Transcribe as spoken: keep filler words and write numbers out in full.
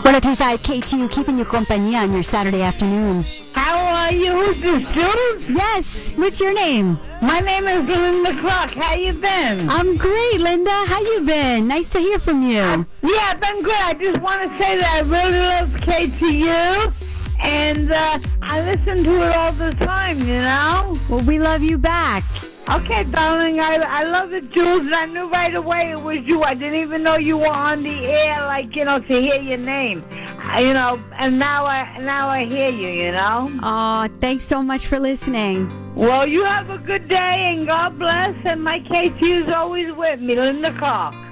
one oh three point five K T U, keeping you compañía on your Saturday afternoon. How are you? Who's this, Jules? Yes. What's your name? My name is Linda Clark. How you been? I'm great, Linda. How you been? Nice to hear from you. Uh, yeah, I've been good. I just want to say that I really love K T U, and uh, I listen to it all the time, you know? Well, we love you back. Okay, darling, I I love it, Jules, and I knew right away it was you. I didn't even know you were on the air, like, you know, to hear your name. I, you know, and now I now I hear you, you know? Oh, thanks so much for listening. Well, you have a good day, and God bless, and my K T is always with me, Linda Clark.